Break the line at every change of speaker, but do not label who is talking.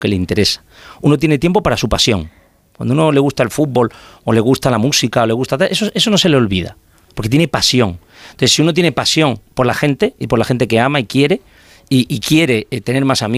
que le interesa. Uno tiene tiempo para su pasión. Cuando uno le gusta el fútbol o le gusta la música o le gusta... Eso no se le olvida, porque tiene pasión. Entonces, si uno tiene pasión por la gente y por la gente que ama y quiere, y quiere tener más amigos,